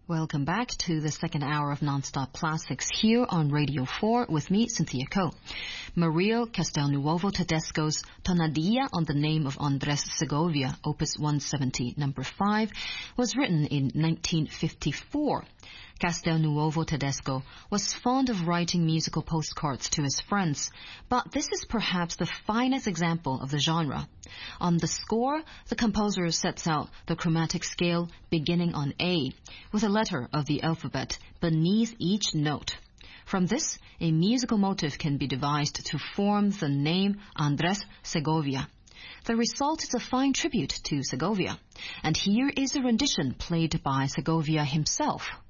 Welcome back to the second hour of Non-Stop Classics here on Radio 4 with me, Cynthia Ko. Mario Castelnuovo Tedesco's Tonadilla on the Name of Andres Segovia, Opus 170, number 5, was written in 1954. Castelnuovo Tedesco was fond of writing musical postcards to his friends, but this is perhaps the finest example of the genre. On the score, the composer sets out the chromatic scale beginning on A, with a letter of the alphabet beneath each note. From this, a musical motive can be devised to form the name Andres Segovia. The result is a fine tribute to Segovia, and here is a rendition played by Segovia himself.